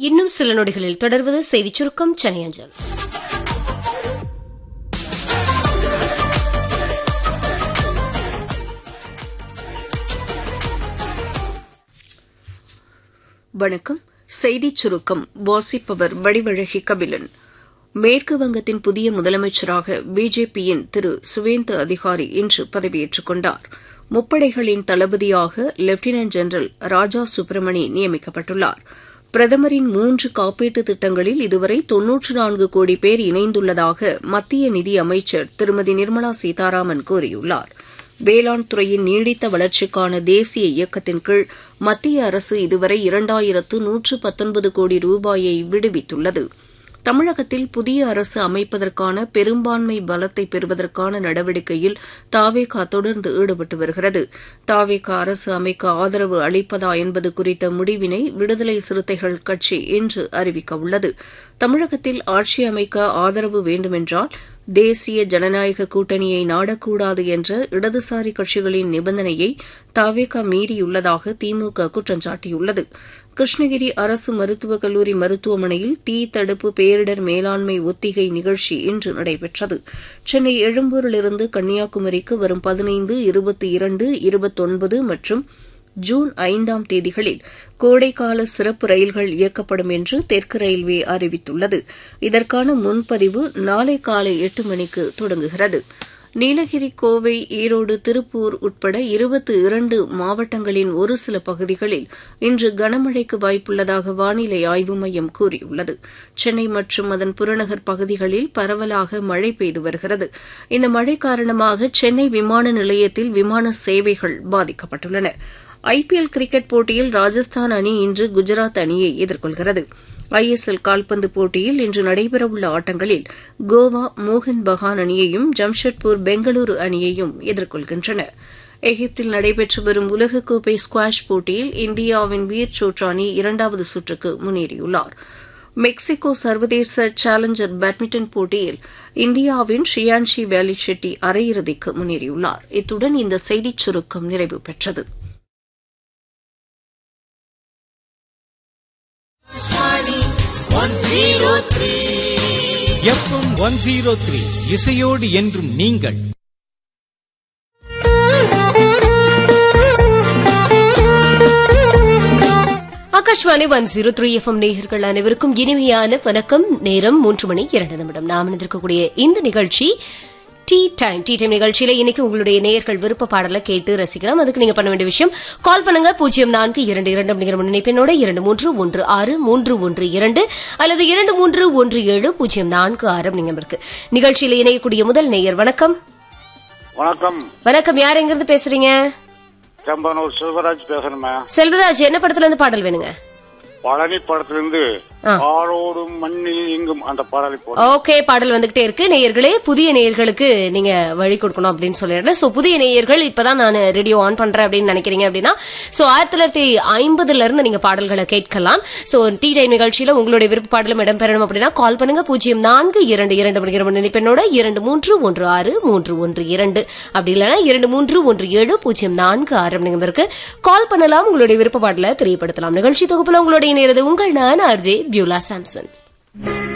இன்னும் சில நொடிகளில் தொடர்வது செய்திச் சுருக்கம் சென்னை அஞ்சல். வணக்கம். செய்திச் சுருக்கம் வாசிப்பவர் வடிவழகி கபிலன். மேற்கு வங்கத்தின் புதிய முதலமைச்சராக பிஜேபியின் திரு சுவேந்து அதிகாரி இன்று பதவியேற்றுக் கொண்டார். முப்படைகளின் தளபதியாக லெப்டினன்ட் ஜெனரல் ராஜா சுப்பிரமணி நியமிக்கப்பட்டுள்ளார். பிரதமரின் 3 காப்பீட்டுத் திட்டங்களில் இதுவரை 94 கோடி பேர் இணைந்துள்ளதாக மத்திய நிதி அமைச்சர் திருமதி நிர்மலா சீதாராமன் கூறியுள்ளார். வேளாண் துறையின் நீடித்த வளர்ச்சிக்கான தேசிய இயக்கத்தின் கீழ் மத்திய அரசு இதுவரை 2119 கோடி ரூபாயை விடுவித்துள்ளது. தமிழகத்தில் புதிய அரசு அமைப்பதற்கான பெரும்பான்மை பலத்தை பெறுவதற்கான நடவடிக்கையில் தாவேகா தொடர்ந்து ஈடுபட்டு வருகிறது. தாவேகா அரசு அமைக்க ஆதரவு அளிப்பதா என்பது குறித்த முடிவினை விடுதலை சிறுத்தைகள் கட்சி இன்று அறிவிக்கவுள்ளது. தமிழகத்தில் ஆட்சி அமைக்க ஆதரவு வேண்டுமென்றால் தேசிய ஜனநாயக கூட்டணியை நாடக்கூடாது என்ற இடதுசாரி கட்சிகளின் நிபந்தனையை தாவேகா மீறியுள்ளதாக திமுக குற்றம் சாட்டியுள்ளது. கிருஷ்ணகிரி அரசு மருத்துவக் கல்லூரி மருத்துவமனையில் தீ தடுப்பு பேரிடர் மேலாண்மை ஒத்திகை நிகழ்ச்சி இன்று நடைபெற்றது. சென்னை எழும்பூரிலிருந்து கன்னியாகுமரிக்கு வரும் 15, 22, 29 மற்றும் ஜூன் 5ஆம் தேதிகளில் கோடைக்கால சிறப்பு ரயில்கள் இயக்கப்படும் என்று தெற்கு ரயில்வே அறிவித்துள்ளது. இதற்கான முன்பதிவு நாளை காலை 8 மணிக்கு தொடங்குகிறது. நீலகிரி, கோவை, ஈரோடு, திருப்பூர் உட்பட 22 மாவட்டங்களின் ஒரு சில பகுதிகளில் இன்று கனமழைக்கு வாய்ப்புள்ளதாக வானிலை ஆய்வு மையம் கூறியுள்ளது. சென்னை மற்றும் அதன் புறநகர் பகுதிகளில் பரவலாக மழை பெய்து வருகிறது. இந்த மழை காரணமாக சென்னை விமான நிலையத்தில் விமான சேவைகள் பாதிக்கப்பட்டுள்ளன. ஐபிஎல் கிரிக்கெட் போட்டியில் ராஜஸ்தான் அணி இன்று குஜராத் அணியை எதிர்கொள்கிறது. ஐஎஸ்எல் கால்பந்து போட்டியில் இன்று நடைபெறவுள்ள ஆட்டங்களில் கோவா மோகன் பகான் அணியையும் ஜம்ஷெட்பூர் பெங்களூரு அணியையும் எதிர்கொள்கின்றன. எகிப்தில் நடைபெற்று வரும் உலகக்கோப்பை ஸ்குவாஷ் போட்டியில் இந்தியாவின் வீர் சோட்ரா அணி 2வது சுற்றுக்கு முன்னேறியுள்ளார். மெக்சிகோ சர்வதேச சேலஞ்சர் பேட்மிண்டன் போட்டியில் இந்தியாவின் ஷியான்ஷி வேலி ஷெட்டி அரையிறுதிக்கு முன்னேறியுள்ளார். இத்துடன் இந்த செய்திச் சுருக்கம் நிறைவு பெற்றது. FM 103 இசையோடு என்றும் நீங்கள். ஆகாஷ்வாணி 103 FM நேயர்கள் அனைவருக்கும் இனிமையான வணக்கம். நேரம் 3 மணி 2 நிமிடம். நாம் இருக்கக்கூடிய இந்த நிகழ்ச்சி டீ டைம் நிகழ்ச்சியில இன்னைக்கு உங்களுடைய நேயர்கள் விருப்ப பாடலை கேட்டு ரசிக்கலாம். அதுக்கு நீங்க பண்ண வேண்டிய விஷயம், கால் பண்ணுங்க 0422 அப்படிங்கிற முன்னிணைப்பெண்ணோட 231312 அல்லது 231704 அப்படிங்கிற இருக்கு. நிகழ்ச்சியில இணையக்கூடிய முதல் நேயர். வணக்கம். வணக்கம். யார் எங்க இருந்து பேசுறீங்க? செம்பனூர் செல்வராஜ் பேசுறேன். செல்வராஜ், என்ன படத்துல இருந்து பாடல் வேணுங்க? பழனி படத்திலிருந்து ஆரோடும் மண்ணில் எங்கும் அந்த பாடலை போடுறேன். ஓகே, பாடல் வந்துகிட்டே இருக்கு. நேயர்களே, புதிய நேயர்களுக்கு நீங்க வழி கொடுக்கணும் அப்படின்னு சொல்லிடுறேன். சோ புதிய நேயர்கள் இப்பதான் நான் ரேடியோ ஆன் பண்றேன் அப்படின்னு நினைக்கிறீங்க அப்படின்னா 1950 இருந்து நீங்க பாடல்களை கேட்கலாம். சோ டீ டைம் நிகழ்ச்சியில உங்களுடைய விருப்ப பாடலும் இடம்பெறணும் அப்படின்னா கால் பண்ணுங்க 0422 அப்படிங்கிற முன்னிணைப்பெண்ணோட 231312 அப்படி இல்லைன்னா 231704 அப்படிங்கிறதுக்கு கால் பண்ணலாம். உங்களுடைய விருப்ப பாடலை தெரியப்படுத்தலாம். நிகழ்ச்சி தொகுப்புல உங்களுடைய நேரது உங்கள் நான் ஆர்ஜே பியூலா சாம்சன்.